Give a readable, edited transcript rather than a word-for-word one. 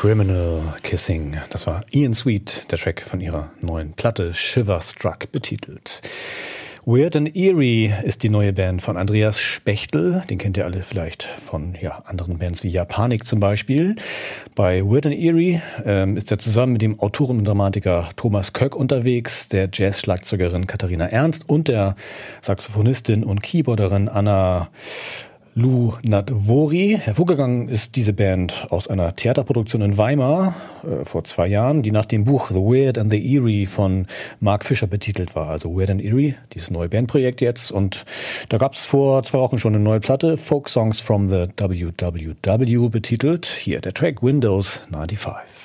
Criminal Kissing. Das war Ian Sweet, der Track von ihrer neuen Platte Shiver Struck betitelt. Weird and Eerie ist die neue Band von Andreas Spechtel. Den kennt ihr alle vielleicht von anderen Bands wie Japanik zum Beispiel. Bei Weird and Eerie ist er zusammen mit dem Autoren und Dramatiker Thomas Köck unterwegs, der Jazz-Schlagzeugerin Katharina Ernst und der Saxophonistin und Keyboarderin Anna Lunadvori. Hervorgegangen ist diese Band aus einer Theaterproduktion in Weimar vor 2 Jahren, die nach dem Buch The Weird and the Eerie von Mark Fisher betitelt war. Also Weird and Eerie, dieses neue Bandprojekt jetzt. Und da gab es vor 2 Wochen schon eine neue Platte, Folk Songs from the WWW betitelt. Hier der Track Windows 95.